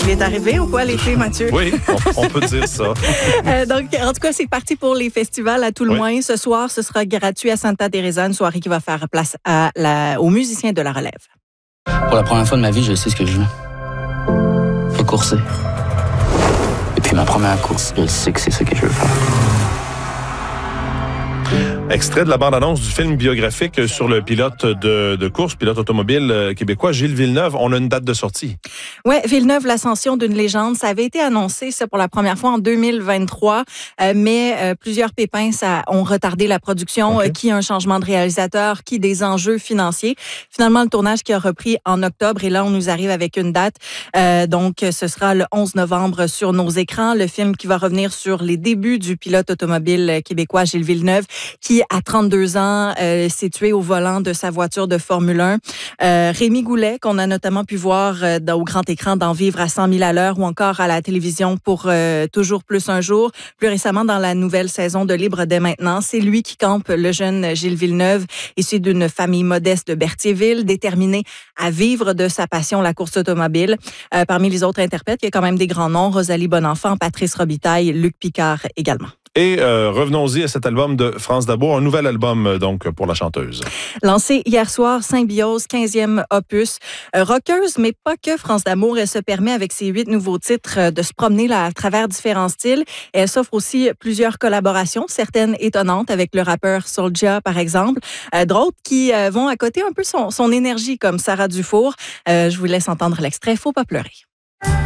Il est arrivé ou quoi l'été, Mathieu? Oui, on peut dire ça. Donc, en tout cas, c'est parti pour les festivals à tout le moins. Ce soir, ce sera gratuit à Santa Teresa, une soirée qui va faire place aux musiciens de la relève. Pour la première fois de ma vie, je sais ce que je veux. Faut courser. Et puis ma première course, je sais que c'est ça que je veux faire. Extrait de la bande-annonce du film biographique sur le pilote de course, pilote automobile québécois, Gilles Villeneuve. On a une date de sortie. Oui, Villeneuve, l'ascension d'une légende. Ça avait été annoncé, ça, pour la première fois en 2023, mais plusieurs pépins ont retardé la production, qui un changement de réalisateur, qui des enjeux financiers. Finalement, le tournage qui a repris en octobre, et là, on nous arrive avec une date. Donc, ce sera le 11 novembre sur nos écrans. Le film qui va revenir sur les débuts du pilote automobile québécois Gilles Villeneuve, qui, à 32 ans, s'est tué au volant de sa voiture de Formule 1. Rémi Goulet, qu'on a notamment pu voir au grand écran dans Vivre à 100 000 à l'heure ou encore à la télévision pour Toujours plus un jour. Plus récemment, dans la nouvelle saison de Libre dès maintenant, c'est lui qui campe le jeune Gilles Villeneuve, issu d'une famille modeste de Berthierville, déterminé à vivre de sa passion, la course automobile. Parmi les autres interprètes, il y a quand même des grands noms, Rosalie Bonenfant, Patrice Robitaille, Luc Picard également. Et revenons-y à cet album de France Dabour, un nouvel album donc pour la chanteuse. Lancé hier soir, Symbiose, 15e opus. Rockeuse, mais pas que France Damour. Elle se permet avec ses 8 nouveaux titres de se promener là, à travers différents styles. Et elle s'offre aussi plusieurs collaborations, certaines étonnantes avec le rappeur Soulja par exemple. D'autres qui vont à côté un peu son énergie comme Sarah Dufour. Je vous laisse entendre l'extrait « Faut pas pleurer ».